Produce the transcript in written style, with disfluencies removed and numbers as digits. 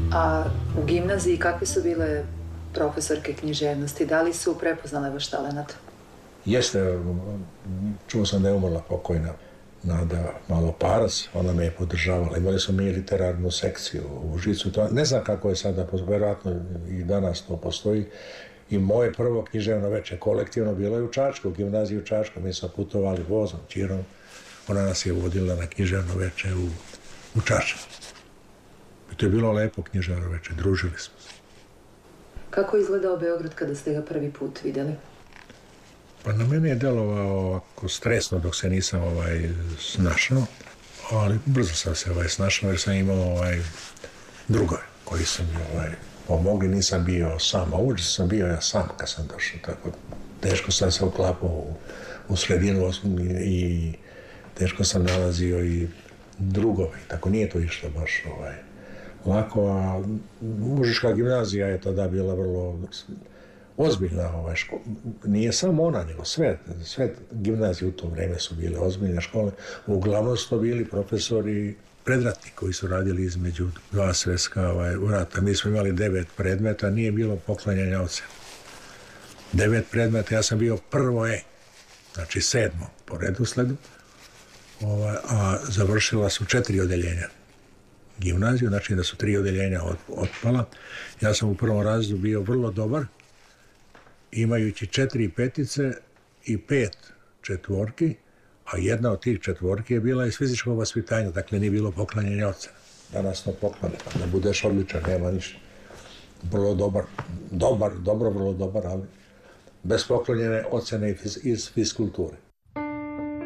A u gimnaziji kakve su bile profesorke književnosti? Da li su prepoznale vaš talenat? Jeste, čuo sam da je umrla pokojna Nada Maloparac, ona me je podržavala. Imali smo mi literarnu sekciju u Žicu. Ne znam kako je sada, vjerojatno i danas to postoji. I moje prvo književno veče kolektivno bilo je u Čačku, u gimnaziji u Čačku. Mi smo putovali vozom, čirom. Ona nas je vodila na književno veče u Čačku. I to je bilo lepo književno veče, družili smo se. Kako je izgledao Beograd kada ste ga prvi put vidjeli? Pa na mene je delovao ovako stresno dok se nisam snašao, ali brzo sam se snašao jer sam imao drugove koji su mi pomogli, nisam bio sam, a uđe sam bio ja sam kad sam došao, tako teško sam se uklapao u sredinu i teško sam nalazio i drugove, tako nije to išlo baš lako, a mužička gimnazija je tada bila vrlo ozbiljna škola. Nije samo ona, nego sve gimnazije u to vrijeme su bile ozbiljne škole. Uglavnom su to bili profesori predratni koji su radili između dva svjetska rata. Mi smo imali 9 predmeta, nije bilo poklanjanja ocena. 9 predmeta, ja sam bio prvo znači 7. po redosledu, a završila su 4 odeljenja gimnaziju, znači da su 3 odeljenja otpala. Ja sam u prvom razredu bio vrlo dobar, imajući 4 petice i 5 četvorki, a jedna od tih četvorki je bila iz fizičkog vaspitanja, dakle nije bilo poklanjanja ocena. Danas to poklane, pa da budeš odličan, nema ništa. Vrlo dobar, vrlo dobar, ali bez poklonjene ocene iz fiskulture.